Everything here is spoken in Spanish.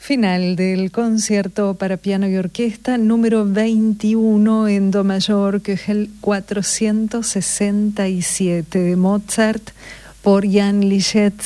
Final del concierto para piano y orquesta número 21 en do mayor, que es el 467 de Mozart por Jan Liszewski.